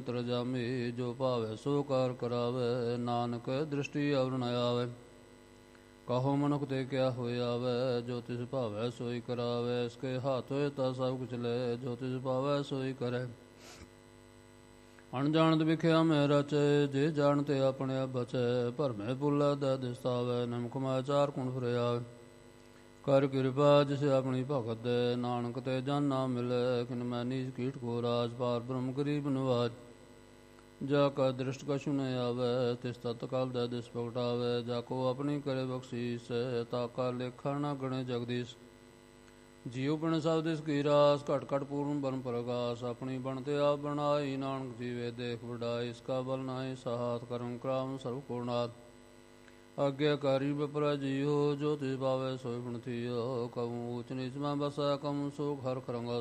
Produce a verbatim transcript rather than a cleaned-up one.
ਤਰਜਾਮੀ ਜੋ ਭਾਵੈ ਸੋ ਕਾਰ ਕਰਾਵੈ, ਨਾਨਕ ਦ੍ਰਿਸ਼ਟੀ ਅਵਰ ਨ ਆਵੈ। ਕਹੋ ਮਨੁਖ ਤੇ ਕਿਆ ਹੋਇ ਆਵੈ, ਜੋ ਤਿਸ ਭਾਵੈ ਸੋਈ ਕਰਾਵੈ। ਇਸਕੇ ਹਾਥ ਹੋਏ ਤਾ ਸਭ ਕੁਛ ਲੈ, ਜੋ ਤਿਸ ਭਾਵੈ ਸੋਈ ਕਰੈ। ਅਣਜਾਣਤ ਵਿਖਿਆ ਮੈਂ ਰਚੈ, ਜੇ ਜਾਣਤੇ ਆਪਣੇ ਆਪ ਬਚੈ। ਭਰਮੈ ਭੁੱਲਾ ਦੈ ਦਿਸਤਾਵੈ, ਨਮਕ ਮਾਇਆ ਚਾਰ ਕੁਣ ਫਿਰਿਆ। ਕਰ ਕਿਰਪਾ ਜਿਸ ਆਪਣੀ ਭਗਤ ਦੇ, ਨਾਨਕ ਤੇ ਜਨ ਨਾਮ ਮਿਲੈ। ਕਿਨ ਮੈਂ ਨੀਚ ਕੀਟ ਕੋ ਰਾਜ, ਪਾਰ ਬ੍ਰਹਮ ਗਰੀਬ ਨਿਵਾਜ। ਜਾ ਕਾ ਦ੍ਰਿਸ਼ਟ ਕਛੁ ਨ ਆਵੈ, ਤਿਸ ਤਤ ਕਾਲ ਦੈ ਦਿਸ ਪ੍ਰਗਟਾਵੈ। ਜਾ ਕੋ ਆਪਣੀ ਕਰੇ ਬਖਸ਼ੀਸ, ਤਾ ਕਾ ਲੇਖਾ ਨ ਗਣੇ ਜਗਦੀਸ਼। ਜੀਉ ਬਿਨ ਸਭ ਦਿਸ ਕੀ ਰਾਸ, ਘਟ ਘਟ ਪੂਰਨ ਬਨ ਪ੍ਰਗਾਸ। ਆਪਣੀ ਬਣਤੇ ਆਪ ਬਣਾਈ, ਨਾਨਕ ਜੀਵੇ ਦੇਖ ਵਡਾਈ। ਇਸਕਾ ਬਲ ਨਾਹੀ ਸਹਾਤ, ਕਰਮ ਕਰਾਵਨ ਸਰਬ ਕੋ ਨਾਥ। ਆਗਿਆਕਾਰੀ ਬਪਰਾ ਜੀਓ, ਜੋ ਤਿਸ ਭਾਵੈ ਸੋਈ ਬਣ ਥੀਓ। ਕਬਹੁ ਊਚ ਨੀਚ ਮੈਂ ਬਸੈ, ਕਬਹੁ ਸੂਖ ਹਰਿ ਖਰੰਗਾ